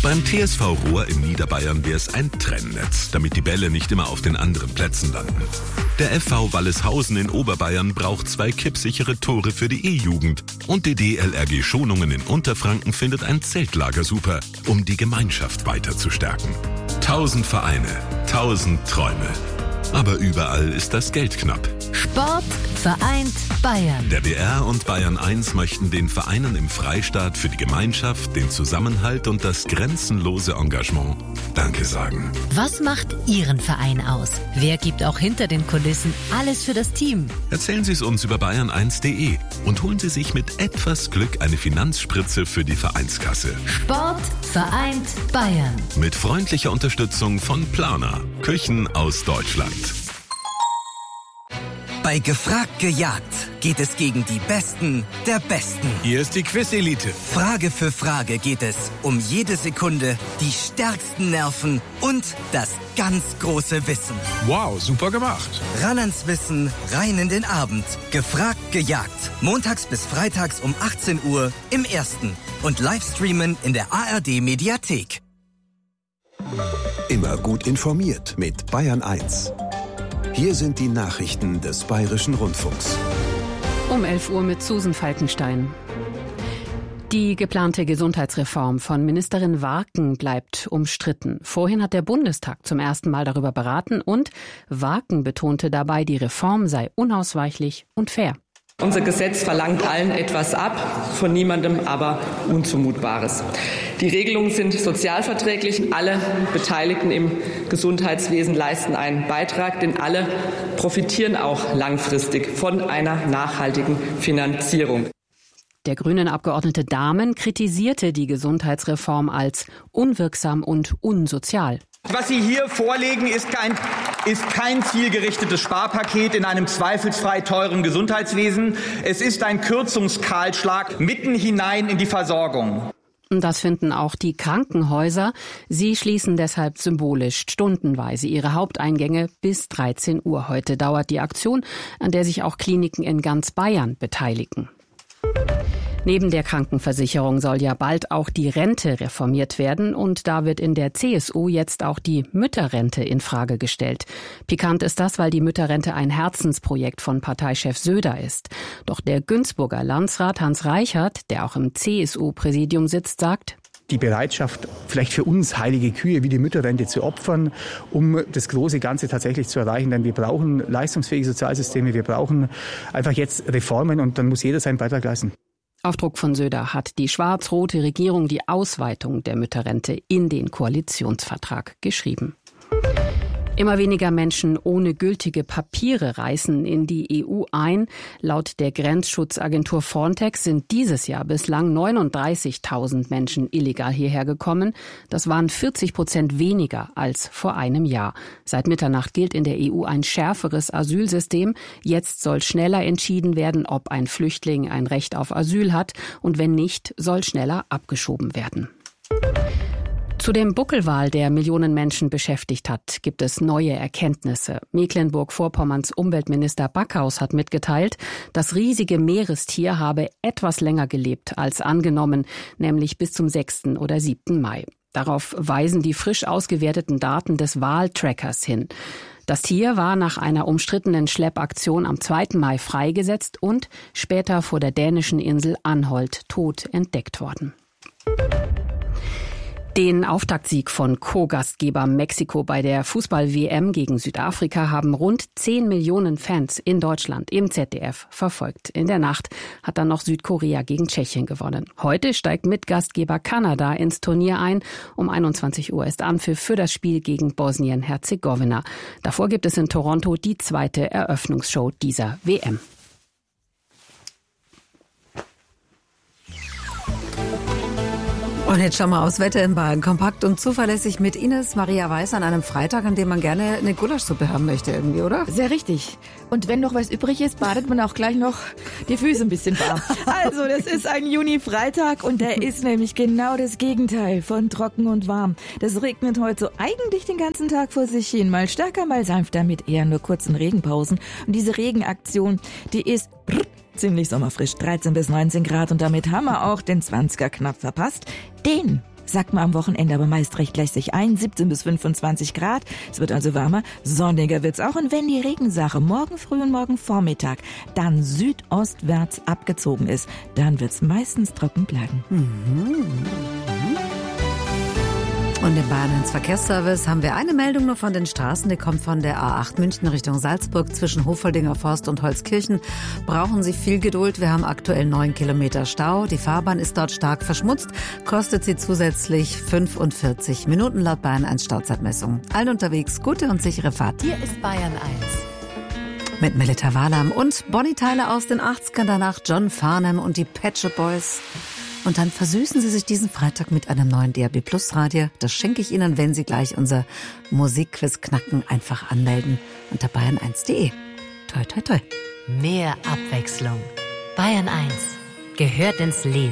Beim TSV Rohr in Niederbayern wäre es ein Trennnetz, damit die Bälle nicht immer auf den anderen Plätzen landen. Der FV Walleshausen in Oberbayern braucht 2 kippsichere Tore für die E-Jugend. Und die DLRG Schonungen in Unterfranken findet ein Zeltlager super, um die Gemeinschaft weiter zu stärken. 1000 Vereine, 1000 Träume. Aber überall ist das Geld knapp. Sport vereint Bayern. Der BR und Bayern 1 möchten den Vereinen im Freistaat für die Gemeinschaft, den Zusammenhalt und das grenzenlose Engagement Danke sagen. Was macht Ihren Verein aus? Wer gibt auch hinter den Kulissen alles für das Team? Erzählen Sie es uns über bayern1.de und holen Sie sich mit etwas Glück eine Finanzspritze für die Vereinskasse. Sport vereint Bayern. Mit freundlicher Unterstützung von Plana, Küchen aus Deutschland. Bei Gefragt gejagt geht es gegen die Besten der Besten. Hier ist die Quiz-Elite. Frage für Frage geht es um jede Sekunde, die stärksten Nerven und das ganz große Wissen. Wow, super gemacht. Ran ans Wissen, rein in den Abend. Gefragt gejagt. Montags bis freitags um 18 Uhr im Ersten. Und Livestreamen in der ARD-Mediathek. Immer gut informiert mit Bayern 1. Hier sind die Nachrichten des Bayerischen Rundfunks. Um 11 Uhr mit Susan Falkenstein. Die geplante Gesundheitsreform von Ministerin Warken bleibt umstritten. Vorhin hat der Bundestag zum ersten Mal darüber beraten und Warken betonte dabei, die Reform sei unausweichlich und fair. Unser Gesetz verlangt allen etwas ab, von niemandem aber Unzumutbares. Die Regelungen sind sozialverträglich. Alle Beteiligten im Gesundheitswesen leisten einen Beitrag, denn alle profitieren auch langfristig von einer nachhaltigen Finanzierung. Der Grünen-Abgeordnete Dahmen kritisierte die Gesundheitsreform als unwirksam und unsozial. Was Sie hier vorlegen, ist kein zielgerichtetes Sparpaket in einem zweifelsfrei teuren Gesundheitswesen. Es ist ein Kürzungskahlschlag mitten hinein in die Versorgung. Das finden auch die Krankenhäuser. Sie schließen deshalb symbolisch stundenweise ihre Haupteingänge bis 13 Uhr. Heute dauert die Aktion, an der sich auch Kliniken in ganz Bayern beteiligen. Neben der Krankenversicherung soll ja bald auch die Rente reformiert werden und da wird in der CSU jetzt auch die Mütterrente in Frage gestellt. Pikant ist das, weil die Mütterrente ein Herzensprojekt von Parteichef Söder ist. Doch der Günzburger Landsrat Hans Reichert, der auch im CSU-Präsidium sitzt, sagt: Die Bereitschaft, vielleicht für uns heilige Kühe wie die Mütterrente zu opfern, um das große Ganze tatsächlich zu erreichen. Denn wir brauchen leistungsfähige Sozialsysteme, wir brauchen einfach jetzt Reformen und dann muss jeder seinen Beitrag leisten. Auf Druck von Söder hat die schwarz-rote Regierung die Ausweitung der Mütterrente in den Koalitionsvertrag geschrieben. Immer weniger Menschen ohne gültige Papiere reisen in die EU ein. Laut der Grenzschutzagentur Frontex sind dieses Jahr bislang 39.000 Menschen illegal hierher gekommen. Das waren 40% weniger als vor einem Jahr. Seit Mitternacht gilt in der EU ein schärferes Asylsystem. Jetzt soll schneller entschieden werden, ob ein Flüchtling ein Recht auf Asyl hat. Und wenn nicht, soll schneller abgeschoben werden. Zu dem Buckelwal, der Millionen Menschen beschäftigt hat, gibt es neue Erkenntnisse. Mecklenburg-Vorpommerns Umweltminister Backhaus hat mitgeteilt, das riesige Meerestier habe etwas länger gelebt als angenommen, nämlich bis zum 6. oder 7. Mai. Darauf weisen die frisch ausgewerteten Daten des Waltrackers hin. Das Tier war nach einer umstrittenen Schleppaktion am 2. Mai freigesetzt und später vor der dänischen Insel Anholt tot entdeckt worden. Den Auftaktsieg von Co-Gastgeber Mexiko bei der Fußball-WM gegen Südafrika haben rund 10 Millionen Fans in Deutschland im ZDF verfolgt. In der Nacht hat dann noch Südkorea gegen Tschechien gewonnen. Heute steigt Mitgastgeber Kanada ins Turnier ein. Um 21 Uhr ist Anpfiff für das Spiel gegen Bosnien-Herzegowina. Davor gibt es in Toronto die zweite Eröffnungsshow dieser WM. Und jetzt schauen wir aufs Wetter in Bayern. Kompakt und zuverlässig mit Ines Maria Weiß an einem Freitag, an dem man gerne eine Gulaschsuppe haben möchte irgendwie, oder? Sehr richtig. Und wenn noch was übrig ist, badet man auch gleich noch die Füße ein bisschen warm. Also, das ist ein Juni-Freitag und der ist nämlich genau das Gegenteil von trocken und warm. Das regnet heute so eigentlich den ganzen Tag vor sich hin. Mal stärker, mal sanfter mit eher nur kurzen Regenpausen. Und diese Regenaktion, die ist ziemlich sommerfrisch, 13 bis 19 Grad und damit haben wir auch den 20er knapp verpasst. Den sagt man am Wochenende aber meist recht lässig ein. 17 bis 25 Grad. Es wird also warmer. Sonniger wird's auch. Und wenn die Regensache morgen früh und morgen Vormittag dann südostwärts abgezogen ist, dann wird's meistens trocken bleiben. Und im Bayern 1 Verkehrsservice haben wir eine Meldung nur von den Straßen. Die kommt von der A8 München Richtung Salzburg. Zwischen Hofoldinger Forst und Holzkirchen brauchen Sie viel Geduld. Wir haben aktuell 9 Kilometer Stau. Die Fahrbahn ist dort stark verschmutzt. Kostet Sie zusätzlich 45 Minuten laut Bayern 1 Stauzeitmessung. Allen unterwegs gute und sichere Fahrt. Hier ist Bayern 1. Mit Melita Walam und Bonnie Tyler aus den 80ern. Danach John Farnham und die Pet Shop Boys. Und dann versüßen Sie sich diesen Freitag mit einem neuen DAB Plus Radio. Das schenke ich Ihnen, wenn Sie gleich unser Musikquiz knacken. Einfach anmelden unter bayern1.de. Toi, toi, toi. Mehr Abwechslung. Bayern 1 gehört ins Leben.